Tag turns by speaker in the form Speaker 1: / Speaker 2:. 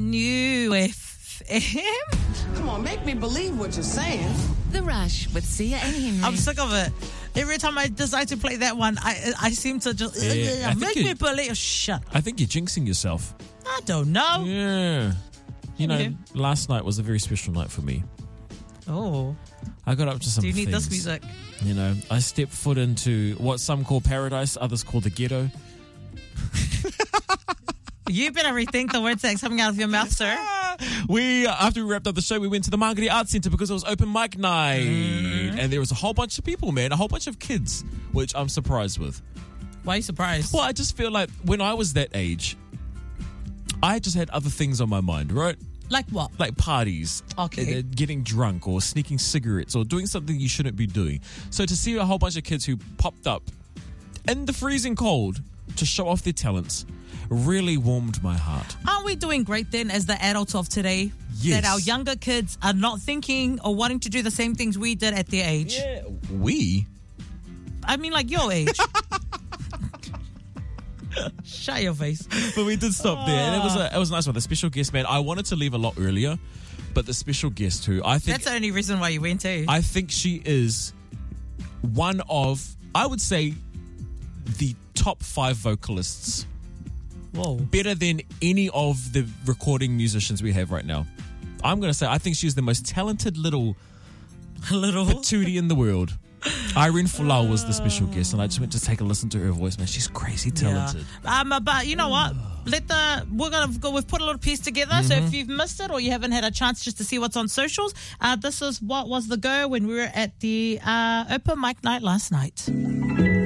Speaker 1: New FM.
Speaker 2: Come on, make me believe what you're saying.
Speaker 3: The Rush with Sia and Henry.
Speaker 1: I'm sick of it. Every time I decide to play that one, I seem to just make me believe. Shut up.
Speaker 4: I think you're jinxing yourself.
Speaker 1: I don't know.
Speaker 4: Yeah. You know,
Speaker 1: Okay.
Speaker 4: last night was a very special night for me.
Speaker 1: Oh.
Speaker 4: I got up to some
Speaker 1: Do you need
Speaker 4: things.
Speaker 1: this music?
Speaker 4: You know, I stepped foot into what some call paradise, others call the ghetto.
Speaker 1: You better rethink the words that's coming out of your mouth, sir.
Speaker 4: After we wrapped up the show, we went to the Margate Arts Centre because it was open mic night. And there was a whole bunch of people, man, a whole bunch of kids, which I'm surprised with.
Speaker 1: Why are you surprised?
Speaker 4: Well, I just feel like when I was that age, I just had other things on my mind, right?
Speaker 1: Like what?
Speaker 4: Like parties,
Speaker 1: Okay.
Speaker 4: getting drunk or sneaking cigarettes or doing something you shouldn't be doing. So to see a whole bunch of kids who popped up in the freezing cold to show off their talents really warmed my heart.
Speaker 1: Aren't we doing great then as the adults of today?
Speaker 4: Yes.
Speaker 1: That our younger kids are not thinking or wanting to do the same things we did at their age.
Speaker 4: Yeah, we?
Speaker 1: I mean, like your age. Shut your face.
Speaker 4: But we did stop there, and it was a nice one. The special guest, man, I wanted to leave a lot earlier, but the special guest who I think...
Speaker 1: That's the only reason why you went too.
Speaker 4: I think she is one of, I would say, the top 5 vocalists.
Speaker 1: Whoa.
Speaker 4: Better than any of the recording musicians we have right now. I'm going to say I think she's the most talented little patootie in the world. Irene Folau was the special guest, and I just went to take a listen to her voice, man. She's crazy talented.
Speaker 1: Yeah. But you know what? We've put a little piece together. So if you've missed it or you haven't had a chance just to see what's on socials, this is what was the go when we were at the open mic night last night.